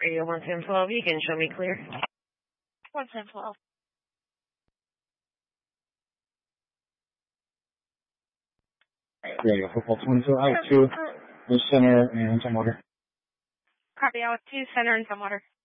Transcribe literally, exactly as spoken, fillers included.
Radio one ten twelve, you can show me clear. one ten twelve. Radio football twenty-two, out two, the center and some water. Copy, out with two, center and some water.